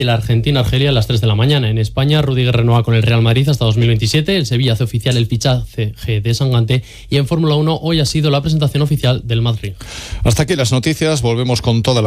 La Argentina-Argelia a las 3 de la mañana. En España, Rüdiger renueva con el Real Madrid hasta 2027. El Sevilla hace oficial el fichaje de Sangante. Y en Fórmula 1 hoy ha sido la presentación oficial del Madrid. Hasta aquí las noticias. Volvemos con toda la